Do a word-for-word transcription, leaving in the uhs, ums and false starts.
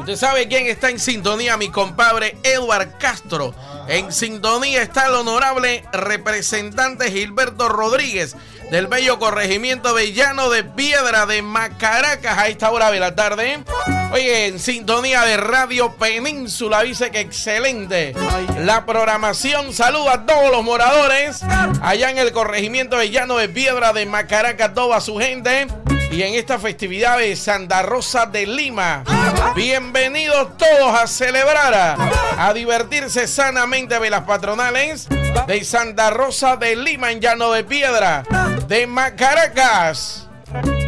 Usted sabe quién está en sintonía, mi compadre Edward Castro. En sintonía está el honorable representante Gilberto Rodríguez del bello corregimiento de Llano de Piedra de Macaracas a esta hora de la tarde. Oye, en sintonía de Radio Península, dice que excelente la programación. Saluda a todos los moradores allá en el corregimiento de Llano de Piedra de Macaracas, toda su gente. Y en esta festividad de Santa Rosa de Lima, bienvenidos todos a celebrar, a, a divertirse sanamente de las patronales de Santa Rosa de Lima en Llano de Piedra de Macaracas.